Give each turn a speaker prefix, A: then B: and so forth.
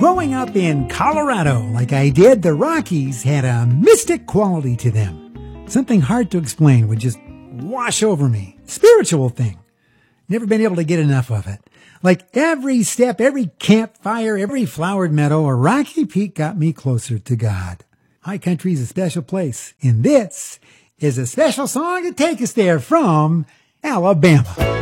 A: Growing up in Colorado, like I did, the Rockies had a mystic quality to them. Something hard to explain would just wash over me. Spiritual thing. Never been able to get enough of it. Like every step, every campfire, every flowered meadow, a rocky peak got me closer to God. High country's a special place, and this is a special song to take us there from Alabama.